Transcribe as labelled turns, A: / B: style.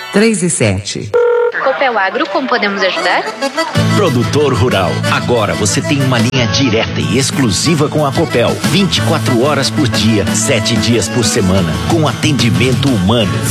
A: 3 e 7.
B: Copel Agro, como podemos ajudar?
C: Produtor rural, agora você tem uma linha direta e exclusiva com a Copel. 24 horas por dia, 7 dias por semana, com atendimento humano.